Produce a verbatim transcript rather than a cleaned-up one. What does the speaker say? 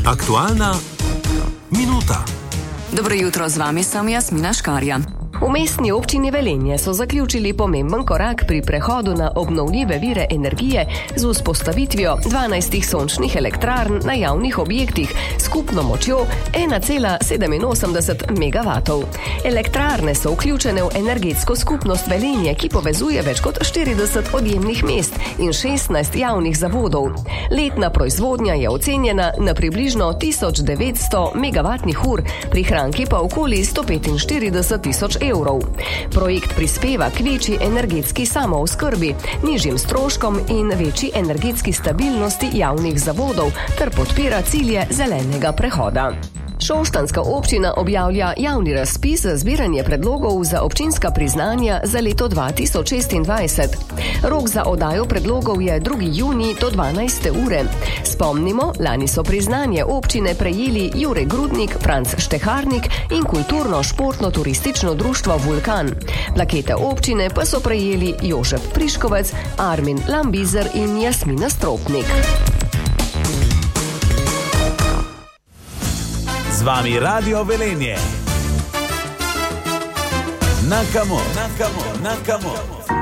Aktualna minuta. Dobro jutro, z vami sem Jasmina Škarja. V mestni občini Velenje so zaključili pomemben korak pri prehodu na obnovljive vire energije z vzpostavitvijo dvanajstih sončnih elektrarn na javnih objektih s skupno močjo ena cela sedeminosemdeset megavatov. Elektrarne so vključene v energetsko skupnost Velenje, ki povezuje več kot štirideset odjemnih mest in šestnajst javnih zavodov. Letna proizvodnja je ocenjena na približno tisoč devetsto megavatnih ur, prihranki pa okoli sto petinštirideset tisoč evrov. Projekt prispeva k večji energetski samooskrbi, nižjim stroškom in večji energetski stabilnosti javnih zavodov ter podpira cilje zelenega prehoda. Šoštanjska občina objavlja javni razpis za zbiranje predlogov za občinska priznanja za leto dva tisoč šestindvajset. Rok za oddajo predlogov je drugi junij do dvanajste ure. Spomnimo, lani so priznanje občine prejeli Jure Grudnik, Franc Šteharnik in kulturno-športno-turistično društvo Vulkan. Plakete občine pa so prejeli Jožef Priškovec, Armin Lambizer in Jasmina Stropnik. Z vami Radio Velenje. Na kamo, na kamo, na kamo.